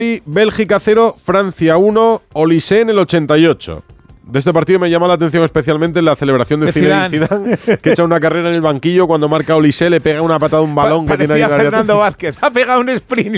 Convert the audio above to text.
Bélgica 0, Francia 1, Olysée en el 88. De este partido me llama la atención especialmente la celebración de Zidane, que echa una carrera en el banquillo cuando marca Olysée, le pega una patada a un balón que tiene ahí. Fernando Vázquez, ha pegado un sprint.